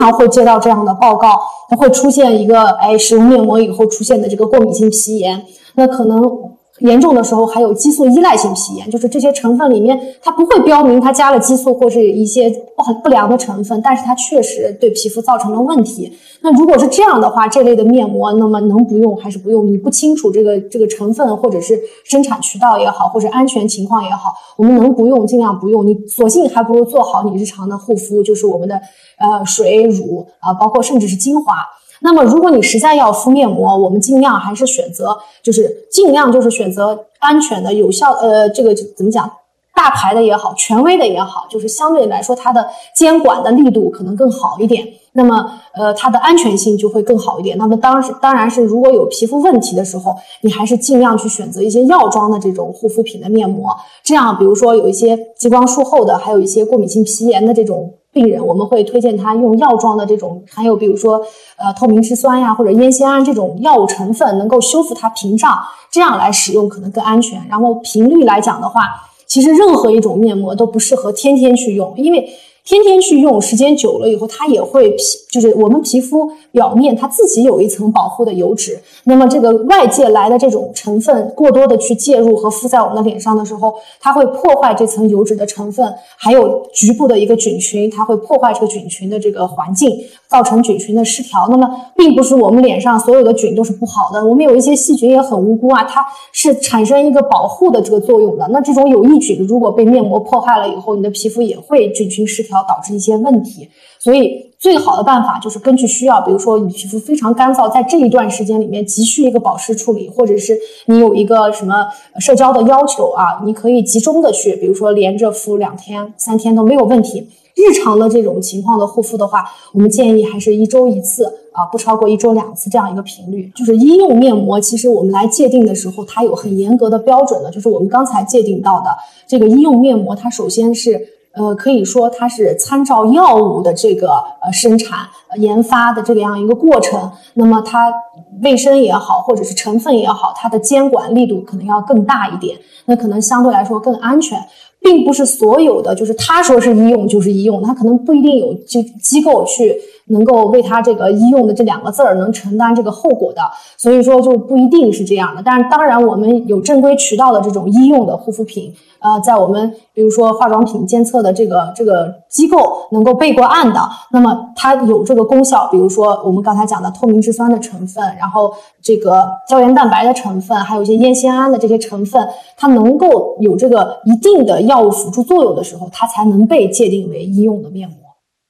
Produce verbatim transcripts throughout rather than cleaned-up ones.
常会接到这样的报告，它会出现一个哎使用面膜以后出现的这个过敏性皮炎，那可能严重的时候还有激素依赖性皮炎，就是这些成分里面它不会标明它加了激素或是一些不良的成分，但是它确实对皮肤造成了问题。那如果是这样的话，这类的面膜那么能不用还是不用，你不清楚这个这个成分或者是生产渠道也好，或者安全情况也好，我们能不用尽量不用，你索性还不如做好你日常的护肤，就是我们的呃水乳啊、呃，包括甚至是精华。那么如果你实在要敷面膜，我们尽量还是选择就是尽量就是选择安全的有效呃这个怎么讲大牌的也好，权威的也好，就是相对来说它的监管的力度可能更好一点，那么呃它的安全性就会更好一点。那么当然当然是如果有皮肤问题的时候，你还是尽量去选择一些药妆的这种护肤品的面膜，这样比如说有一些激光术后的，还有一些过敏性皮炎的这种病人，我们会推荐他用药妆的这种，还有比如说呃透明质酸呀或者烟酰胺这种药物成分，能够修复它屏障，这样来使用可能更安全。然后频率来讲的话，其实任何一种面膜都不适合天天去用，因为天天去用时间久了以后，它也会皮就是我们皮肤表面它自己有一层保护的油脂，那么这个外界来的这种成分过多的去介入和敷在我们的脸上的时候，它会破坏这层油脂的成分，还有局部的一个菌群，它会破坏这个菌群的这个环境，造成菌群的失调。那么并不是我们脸上所有的菌都是不好的，我们有一些细菌也很无辜啊，它是产生一个保护的这个作用的。那这种有益菌如果被面膜破坏了以后，你的皮肤也会菌群失调，导致一些问题。所以最好的办法就是根据需要，比如说你皮肤非常干燥，在这一段时间里面急需一个保湿处理，或者是你有一个什么社交的要求啊，你可以集中的去，比如说连着敷两天三天都没有问题。日常的这种情况的护肤的话，我们建议还是一周一次啊，不超过一周两次这样一个频率。就是医用面膜，其实我们来界定的时候，它有很严格的标准的，就是我们刚才界定到的这个医用面膜，它首先是呃，可以说它是参照药物的这个呃生产、呃、研发的这个样一个过程，那么它卫生也好，或者是成分也好，它的监管力度可能要更大一点，那可能相对来说更安全。并不是所有的就是他说是医用就是医用，他可能不一定有就机构去能够为他这个医用的这两个字儿能承担这个后果的，所以说就不一定是这样的。但是当然我们有正规渠道的这种医用的护肤品，呃，在我们比如说化妆品监测的这个这个机构能够备过案的，那么它有这个功效，比如说我们刚才讲的透明质酸的成分，然后这个胶原蛋白的成分，还有一些烟酰胺的这些成分，它能够有这个一定的药物辅助作用的时候，它才能被界定为医用的面膜。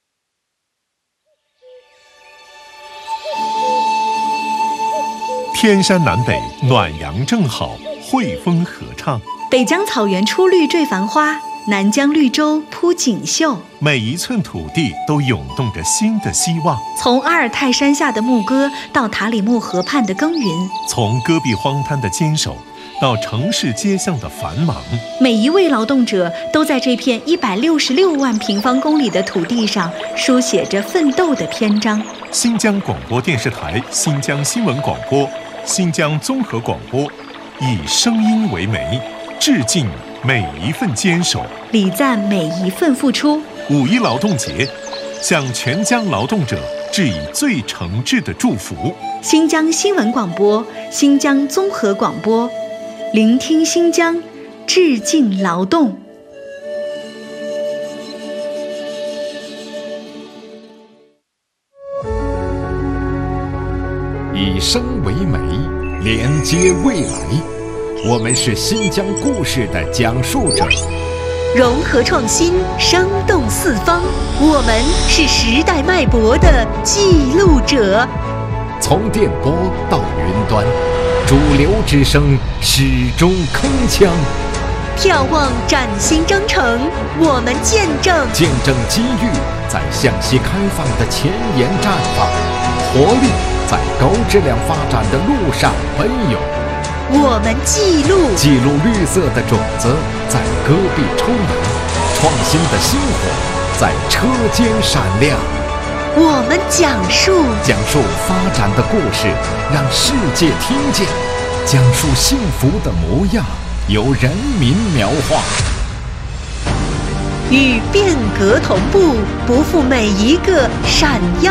天山南北暖阳正好，汇风合唱。 北疆草原出绿缀繁花，南疆绿洲铺锦绣。 每一寸土地都涌动着新的希望。 从阿尔泰山下的牧歌到塔里木河畔的耕耘， 从戈壁荒滩的坚守到城市街巷的繁忙， 每一位劳动者都在这片一百六十六万平方公里的土地上书写着奋斗的篇章。 新疆广播电视台、新疆新闻广播、新疆综合广播以声音为媒，致敬每一份坚守， 礼赞每一份付出。 五一劳动节，向全疆劳动者致以最诚挚的祝福。 新疆新闻广播、新疆综合广播，聆听新疆，致敬劳动。 以声为媒，连接未来。我们是新疆故事的讲述者， 融合创新，生动四方。我们是时代脉搏的记录者。 从电波到云端，主流之声始终铿锵。 眺望崭新征程，我们见证见证机遇在向西开放的前沿绽放，活力在高质量发展的路上奔涌。 我们记录记录绿色的种子在戈壁抽芽，创新的星火在车间闪亮。 我们讲述讲述发展的故事，让世界听见，讲述幸福的模样，由人民描画。 与变革同步，不负每一个闪耀